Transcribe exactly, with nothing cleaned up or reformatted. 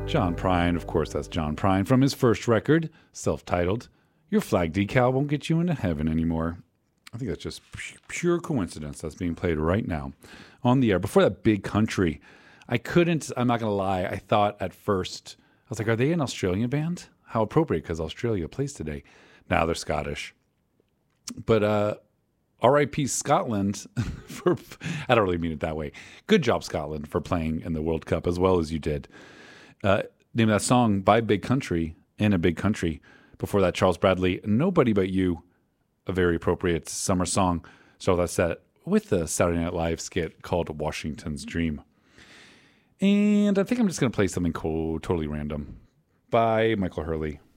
John Prine, of course, that's John Prine from his first record, self-titled. Your flag decal won't get you into heaven anymore. I think that's just pure coincidence that's being played right now on the air. Before that, Big Country. I couldn't, I'm not going to lie, I thought at first, I was like, are they an Australian band? How appropriate, because Australia plays today. Now they're Scottish. But uh, R I P Scotland, for I don't really mean it that way. Good job, Scotland, for playing in the World Cup as well as you did. Uh, name of that song, By Big Country, in a Big Country. Before that, Charles Bradley, Nobody But You, a very appropriate summer song. So that's set with the Saturday Night Live skit called Washington's Dream. And I think I'm just going to play something cool, totally random by Michael Hurley.